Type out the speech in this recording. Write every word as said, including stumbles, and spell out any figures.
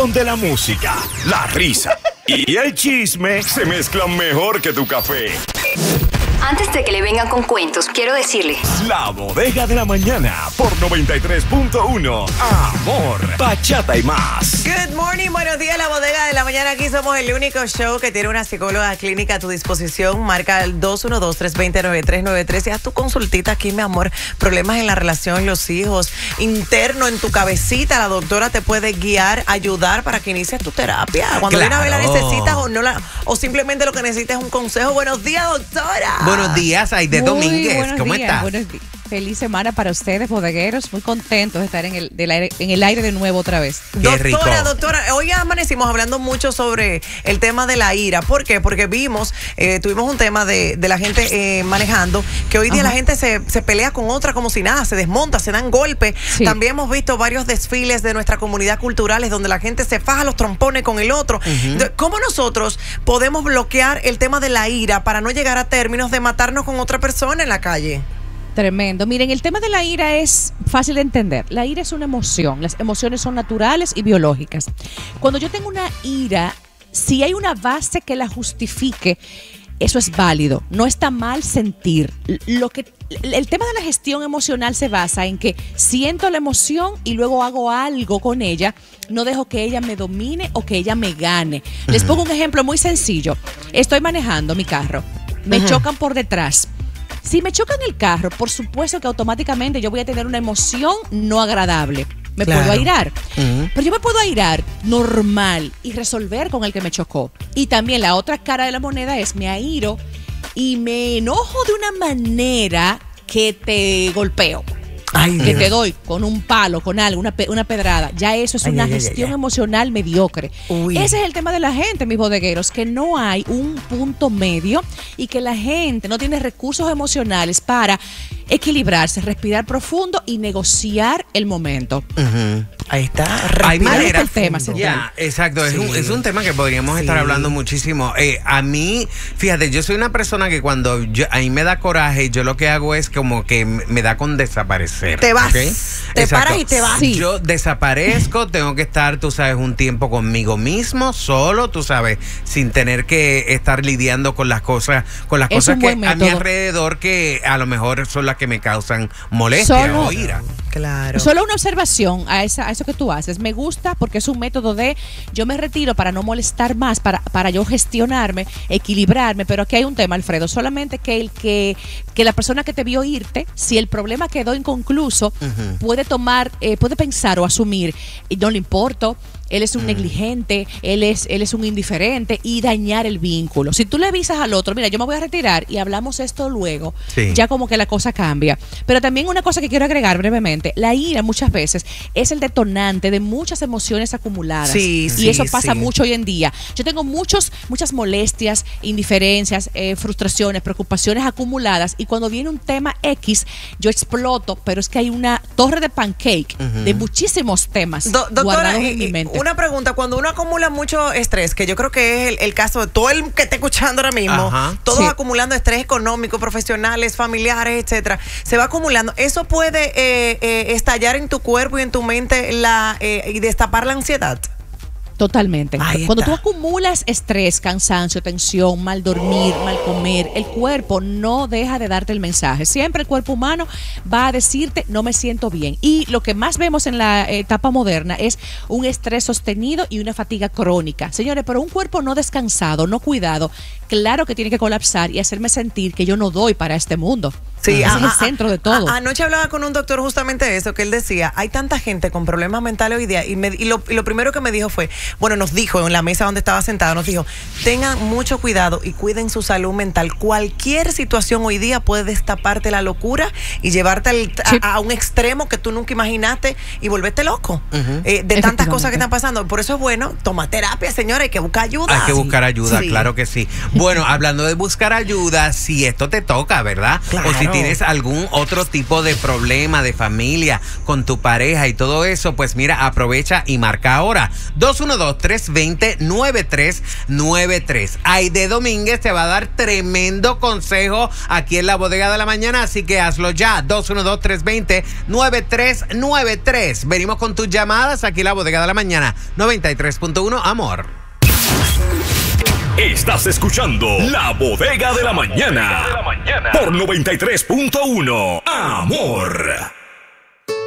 donde la música, la risa y el chisme se mezclan mejor que tu café. Antes de que le vengan con cuentos, quiero decirle: La Bodega de la Mañana por noventa y tres punto uno. Amor, bachata y más. Good morning, buenos días, La Bodega de la Mañana. Aquí somos el único show que tiene una psicóloga clínica a tu disposición. Marca el dos uno dos, tres dos cero, nueve tres nueve tres y haz tu consultita aquí, mi amor. Problemas en la relación, los hijos, interno en tu cabecita. La doctora te puede guiar, ayudar para que inicies tu terapia. Cuando Claro. viene a ver la necesitas o no la, o simplemente lo que necesitas es un consejo. Buenos días, doctora. Buenos días, Aide Muy Domínguez. buenos ¿Cómo días, estás? buenos días. Feliz semana para ustedes, bodegueros. Muy contentos de estar en el, del aire, en el aire de nuevo otra vez. Qué Doctora, rico. doctora, hoy amanecimos hablando mucho sobre el tema de la ira. ¿Por qué? Porque vimos, eh, tuvimos un tema de, de la gente eh, manejando, que hoy día Ajá. la gente se, se pelea con otra como si nada, se desmonta, se dan golpes. Sí. También hemos visto varios desfiles de nuestra comunidad culturales donde la gente se faja los trompones con el otro. Entonces, ¿cómo nosotros podemos bloquear el tema de la ira para no llegar a términos de matarnos con otra persona en la calle? Tremendo. Miren, el tema de la ira es fácil de entender. La ira es una emoción. Las emociones son naturales y biológicas. Cuando yo tengo una ira, si hay una base que la justifique, eso es válido. No está mal sentir. Lo que el tema de la gestión emocional se basa en que siento la emoción y luego hago algo con ella. No dejo que ella me domine o que ella me gane. Les pongo un ejemplo muy sencillo. Estoy manejando mi carro. Me Ujú. chocan por detrás. Si me chocan el carro, por supuesto que automáticamente yo voy a tener una emoción no agradable. Me Claro. puedo airar. Ujú. Pero yo me puedo airar normal y resolver con el que me chocó. Y también la otra cara de la moneda es me airo y me enojo de una manera que te golpeo. Ay, Que Dios. te doy con un palo, con algo, una, pe- una pedrada. Ya eso es Ay, una ay, ay, gestión ay. emocional mediocre. Uy. Ese es el tema de la gente, mis bodegueros, que no hay un punto medio y que la gente no tiene recursos emocionales para equilibrarse, respirar profundo y negociar el momento. Ujú. Ahí está. Hay Respira maneras. el tema, profundo. central. Ya, exacto. Es, Sí. un, es un tema que podríamos Sí. estar hablando muchísimo. Eh, a mí, fíjate, yo soy una persona que cuando yo, a mí me da coraje, yo lo que hago es como que me me da con desaparecer. Te vas. ¿ok? Te Exacto. paras y te vas. Sí. Yo desaparezco, tengo que estar, tú sabes, un tiempo conmigo mismo, solo, tú sabes, sin tener que estar lidiando con las cosas, con las Es cosas un que buen a mi método. alrededor que a lo mejor son las que me causan molestia Solo- o ira. Claro. Solo una observación a, esa, a eso que tú haces. Me gusta porque es un método de yo me retiro para no molestar más, para, para yo gestionarme, equilibrarme. Pero aquí hay un tema, Alfredo. Solamente que el que, que la persona que te vio irte, si el problema quedó inconcluso, Ujú. puede tomar, eh, puede pensar o asumir, y no le importo. Él es un negligente, él es, él es un indiferente y dañar el vínculo. Si tú le avisas al otro, mira, yo me voy a retirar y hablamos esto luego, Sí. ya como que la cosa cambia. Pero también una cosa que quiero agregar brevemente, la ira muchas veces es el detonante de muchas emociones acumuladas. Sí, y sí, eso pasa sí. mucho hoy en día. Yo tengo muchos, muchas molestias, indiferencias, eh, frustraciones, preocupaciones acumuladas y cuando viene un tema X, yo exploto, pero es que hay una torre de pancake de muchísimos temas Do- doctora, guardados eh, en mi eh, mente. una pregunta, cuando uno acumula mucho estrés, que yo creo que es el, el caso de todo el que esté escuchando ahora mismo, Ajá. todos Sí. acumulando estrés económico, profesionales, familiares, etcétera, se va acumulando. Eso puede eh, eh, estallar en tu cuerpo y en tu mente la eh, y destapar la ansiedad. Totalmente. Ahí Cuando está. tú acumulas estrés, cansancio, tensión, mal dormir, mal comer, el cuerpo no deja de darte el mensaje. Siempre el cuerpo humano va a decirte, no me siento bien. Y lo que más vemos en la etapa moderna es un estrés sostenido y una fatiga crónica. Señores, pero un cuerpo no descansado, no cuidado, claro que tiene que colapsar y hacerme sentir que yo no doy para este mundo. Sí, Ese a- es el a- centro de todo. a- anoche hablaba con un doctor justamente de eso, que él decía, hay tanta gente con problemas mentales hoy día, y, me- y lo, y lo primero que me dijo fue, bueno, nos dijo en la mesa donde estaba sentado, nos dijo, tengan mucho cuidado y cuiden su salud mental. Cualquier situación hoy día puede destaparte la locura y llevarte al- a, Sí. a un extremo que tú nunca imaginaste y volverte loco Ujú. eh, de tantas cosas que Efectivamente. están pasando. Por eso es bueno, toma terapia, señora, hay que buscar ayuda. Hay que buscar ayuda, Sí. claro que sí. Bueno, hablando de buscar ayuda, si esto te toca, ¿verdad? Claro. O si tienes algún otro tipo de problema de familia con tu pareja y todo eso, pues mira, aprovecha y marca ahora. dos uno dos, tres dos cero, nueve tres nueve tres. Aide Domínguez te va a dar tremendo consejo aquí en la bodega de la mañana, así que hazlo ya. dos uno dos, tres dos cero, nueve tres nueve tres. Venimos con tus llamadas aquí en la bodega de la mañana. noventa y tres punto uno, Amor. Estás escuchando La Bodega de la Mañana por noventa y tres punto uno, Amor.